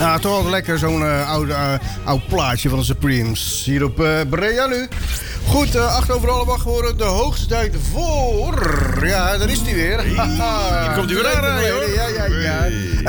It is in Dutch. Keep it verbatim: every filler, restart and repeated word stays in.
Ja, toch wel lekker zo'n uh, oud, uh, oud plaatje van de Supremes. Hier op uh, Brea nu. Goed, uh, acht over alle wacht horen. De hoogste tijd voor... Ja, daar is hij weer. Hey, hier komt hij weer aan, hoor. Ja, ja, ja.